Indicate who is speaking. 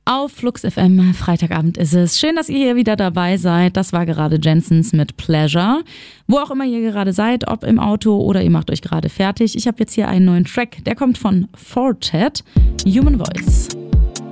Speaker 1: Auf Flux FM, Freitagabend ist es. Schön, dass ihr hier wieder dabei seid. Das war gerade Jensens mit Pleasure. Wo auch immer ihr gerade seid, ob im Auto oder ihr macht euch gerade fertig. Ich habe jetzt hier einen neuen Track, der kommt von Fortet, Human Voice.